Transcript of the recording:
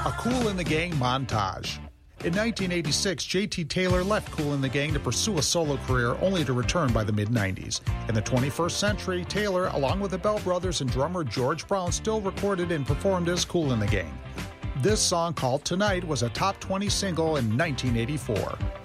A Kool and the Gang montage. In 1986, J.T. Taylor left Kool and the Gang to pursue a solo career, only to return by the mid-90s. In the 21st century, Taylor, along with the Bell Brothers and drummer George Brown, still recorded and performed as Kool and the Gang. This song, called Tonight, was a top 20 single in 1984.